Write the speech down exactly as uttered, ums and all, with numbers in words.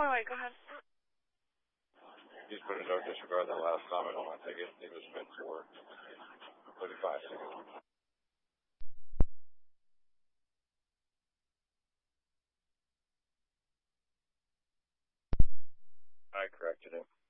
wait, wait, go ahead. He's put a note disregard that last comment on my ticket. It was meant for thirty-five seconds. I corrected him.